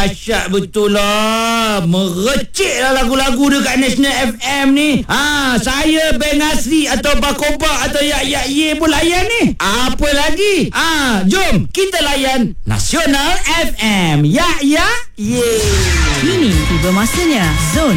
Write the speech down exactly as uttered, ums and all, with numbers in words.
dahsyat betul lah. Merecik lah lagu-lagu dekat National F M ni. Ha, saya Ben Nasri atau Bakoba atau Yak Yak Ye pun layan ni. Apa lagi? Ha, jom kita layan Nasional F M. Yak Yak Ye. Kini tiba masanya Zone